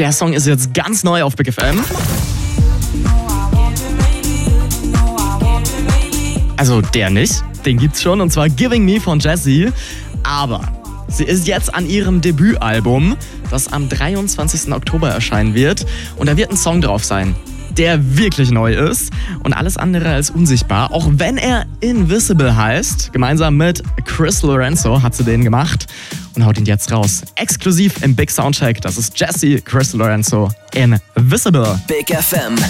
Der Song ist jetzt ganz neu auf Big FM. Also der nicht, den gibt's schon, und zwar Giving Me von Jessie. Aber sie ist jetzt an ihrem Debütalbum, das am 23. Oktober erscheinen wird. Und da wird ein Song drauf sein, der wirklich neu ist und alles andere als unsichtbar. Auch wenn er Invisible heißt. Gemeinsam mit Chris Lorenzo hat sie den gemacht und haut ihn jetzt raus. Exklusiv im Big Soundcheck. Das ist Jessie, Chris Lorenzo, Invisible. Big FM.